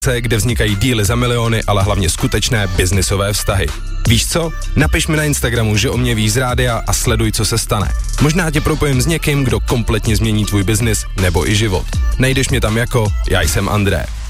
kde vznikají díly za miliony, ale hlavně skutečné biznisové vztahy. Víš co? Napiš mi na Instagramu, že o mě víš z rádia a sleduj, co se stane. Možná tě propojím s někým, kdo kompletně změní tvůj biznis nebo i život. Najdeš mě tam jako Já jsem André.